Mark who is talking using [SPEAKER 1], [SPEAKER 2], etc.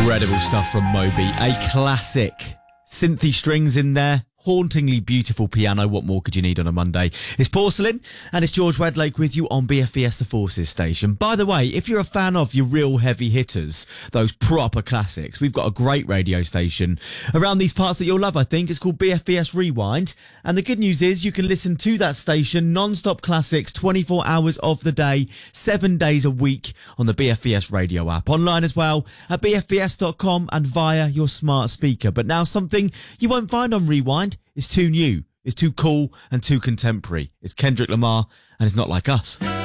[SPEAKER 1] Incredible stuff from Moby. A classic. Synthy strings in there. Hauntingly beautiful piano. What more could you need on a Monday? It's Porcelain, and it's George Wedlake with you on BFBS The Forces station. By the way, if you're a fan of your real heavy hitters, those proper classics, we've got a great radio station around these parts that you'll love, I think. It's called BFBS Rewind, and the good news is you can listen to that station non-stop classics 24 hours of the day, 7 days a week on the BFBS radio app. Online as well at bfbs.com and via your smart speaker. But now something you won't find on Rewind. It's too new, it's too cool and too contemporary. It's Kendrick Lamar and it's Not Like Us.